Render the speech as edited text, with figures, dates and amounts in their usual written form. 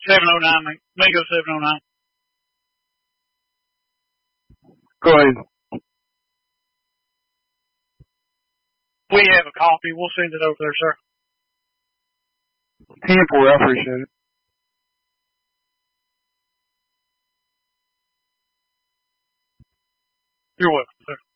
709, Mango 709. Go ahead. We have a copy. We'll send it over there, sir. 10-4, I appreciate it. You're welcome, sir.